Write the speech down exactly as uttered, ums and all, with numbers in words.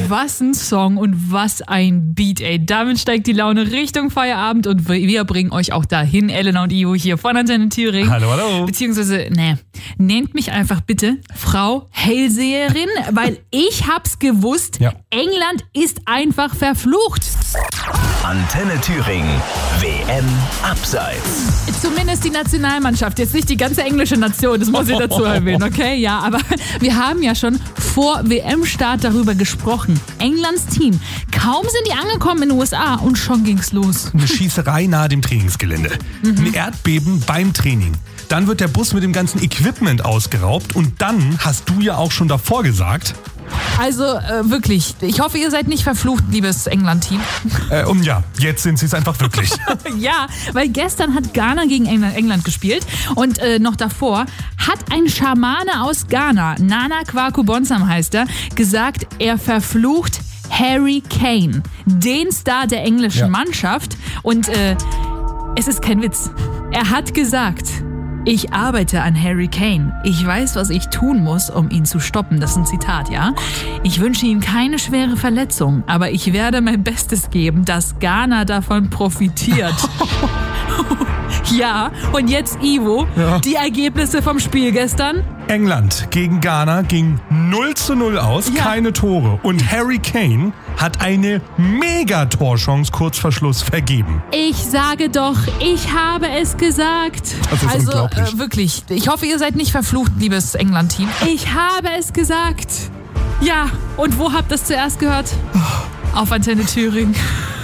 was ein Song und was ein Beat, ey. Damit steigt die Laune Richtung Feierabend und wir bringen euch auch dahin. Elena und Ivo hier von Antenne Thüringen. Hallo, hallo. Beziehungsweise, ne, nennt mich einfach bitte Frau Hellseherin, weil ich hab's gewusst, ja. England ist einfach verflucht. Antenne Thüringen, W M Abseits. Zumindest die Nationalmannschaft, jetzt nicht die ganze englische Nation, das muss ich dazu erwähnen, okay? Ja, aber wir haben ja schon vor W M-Start darüber gesprochen. Englands Team, kaum sind die angekommen in den U S A und schon ging's los. Eine Schießerei nahe dem Trainingsgelände. Mhm. Ein Erdbeben beim Training. Dann wird der Bus mit dem ganzen Equipment ausgeraubt und dann hast du ja auch schon davor gesagt... Also äh, wirklich, ich hoffe, ihr seid nicht verflucht, liebes England-Team. Äh, und ja, jetzt sind sie es einfach wirklich. Ja, weil gestern hat Ghana gegen England, England gespielt und äh, noch davor hat ein Schamane aus Ghana, Nana Kwaku Bonsam heißt er, gesagt, er verflucht Harry Kane, den Star der englischen ja. Mannschaft. Und äh, es ist kein Witz. Er hat gesagt... Ich arbeite an Harry Kane. Ich weiß, was ich tun muss, um ihn zu stoppen. Das ist ein Zitat, ja? Ich wünsche ihm keine schwere Verletzung, aber ich werde mein Bestes geben, dass Ghana davon profitiert. Ja, und jetzt Ivo, ja. Die Ergebnisse vom Spiel gestern? England gegen Ghana ging null zu null aus, ja. Keine Tore. Und Harry Kane hat eine Mega-Torchance kurz vor Schluss vergeben. Ich sage doch, ich habe es gesagt. Das ist also unglaublich. Äh, wirklich, ich hoffe, ihr seid nicht verflucht, liebes England-Team. Ich habe es gesagt. Ja, und wo habt ihr es zuerst gehört? Auf Antenne Thüringen.